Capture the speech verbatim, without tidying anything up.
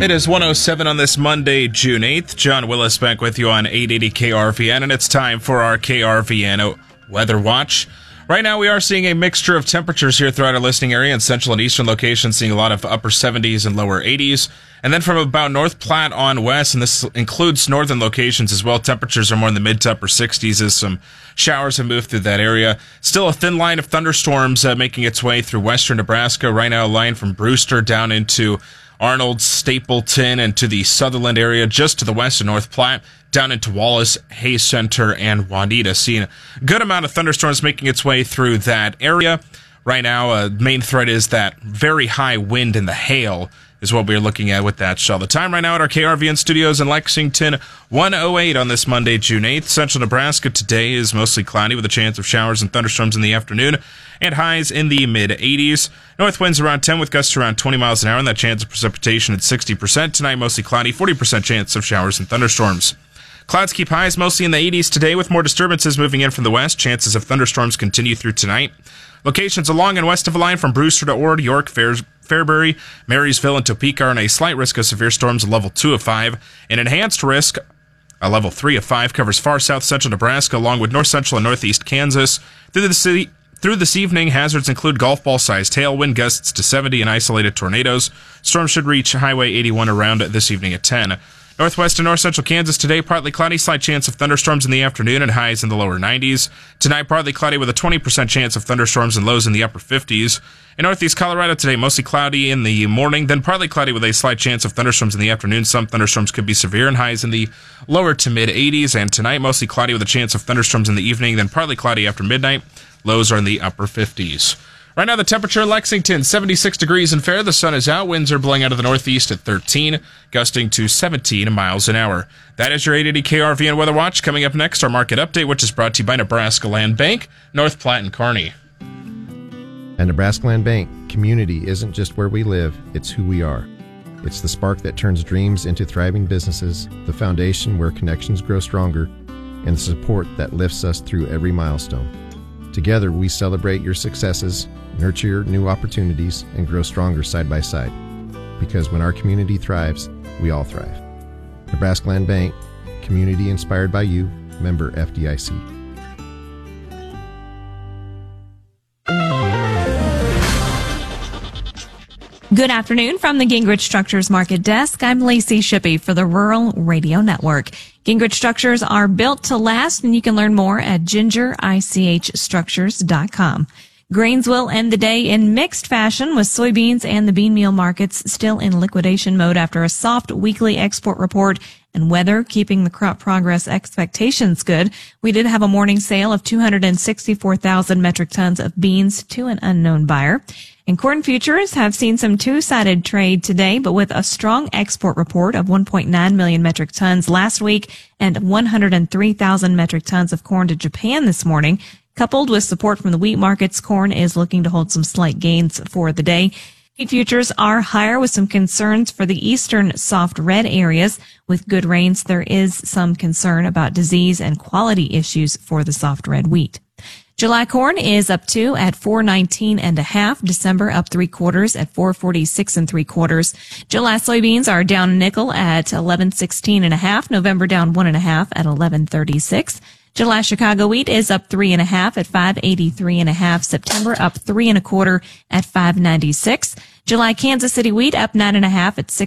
It is one oh seven on this Monday, June eighth. John Willis back with you on eight eighty K R V N, and it's time for our K R V N Weather Watch. Right now, we are seeing a mixture of temperatures here throughout our listening area. In central and eastern locations, seeing a lot of upper seventies and lower eighties. And then from about North Platte on west, and this includes northern locations as well, temperatures are more in the mid to upper sixties as some showers have moved through that area. Still a thin line of thunderstorms uh, making its way through western Nebraska. Right now, a line from Brewster down into Arnold, Stapleton, and to the Sutherland area, just to the west of North Platte, down into Wallace, Hayes Center, and Juanita. Seeing a good amount of thunderstorms making its way through that area. Right now, uh, main threat is that very high wind and the hail is what we're looking at with that shell. The time right now at our K R V N studios in Lexington, one oh eight on this Monday, June eighth. Central Nebraska today is mostly cloudy with a chance of showers and thunderstorms in the afternoon and highs in the mid-eighties. North winds around ten with gusts around twenty miles an hour and that chance of precipitation at sixty percent. Tonight, mostly cloudy, forty percent chance of showers and thunderstorms. Clouds keep highs mostly in the eighties today with more disturbances moving in from the west. Chances of thunderstorms continue through tonight. Locations along and west of a line from Brewster to Ord, York, Fair, Fairbury, Marysville, and Topeka are in a slight risk of severe storms, a level two of five. An enhanced risk, a level three of five, covers far south central Nebraska along with north central and northeast Kansas. Through the city, through this evening, hazards include golf ball-sized hail, wind gusts to seventy, and isolated tornadoes. Storms should reach Highway eighty-one around this evening at ten. Northwest and north central Kansas today, partly cloudy, slight chance of thunderstorms in the afternoon and highs in the lower nineties. Tonight, partly cloudy with a twenty percent chance of thunderstorms and lows in the upper fifties. In northeast Colorado today, mostly cloudy in the morning, then partly cloudy with a slight chance of thunderstorms in the afternoon. Some thunderstorms could be severe and highs in the lower to mid eighties. And tonight, mostly cloudy with a chance of thunderstorms in the evening, then partly cloudy after midnight. Lows are in the upper fifties. Right now, the temperature in Lexington, seventy-six degrees and fair. The sun is out. Winds are blowing out of the northeast at thirteen, gusting to seventeen miles an hour. That is your eight eighty K R V N Weather Watch. Coming up next, our market update, which is brought to you by Nebraska Land Bank, North Platte and Kearney. At Nebraska Land Bank, community isn't just where we live, it's who we are. It's the spark that turns dreams into thriving businesses, the foundation where connections grow stronger, and the support that lifts us through every milestone. Together, we celebrate your successes, nurture new opportunities, and grow stronger side by side. Because when our community thrives, we all thrive. Nebraska Land Bank, community inspired by you, member F D I C. Good afternoon from the Gingrich Structures Market Desk. I'm Lacey Shippey for the Rural Radio Network. Gingrich Structures are built to last, and you can learn more at ginger I C H structures dot com. Grains will end the day in mixed fashion with soybeans and the bean meal markets still in liquidation mode after a soft weekly export report and weather keeping the crop progress expectations good. We did have a morning sale of two hundred sixty-four thousand metric tons of beans to an unknown buyer. And corn futures have seen some two-sided trade today, but with a strong export report of one point nine million metric tons last week and one hundred three thousand metric tons of corn to Japan this morning. Coupled with support from the wheat markets, corn is looking to hold some slight gains for the day. Wheat futures are higher with some concerns for the eastern soft red areas. With good rains, there is some concern about disease and quality issues for the soft red wheat. July corn is up two at four nineteen and a half. December up three quarters at four forty-six and three quarters. July soybeans are down a nickel at eleven sixteen and a half. November down one and a half at eleven thirty-six. July Chicago wheat is up three and a half at five eighty-three and a half. September up three and a quarter at five ninety-six. July Kansas City wheat up nine and a half at six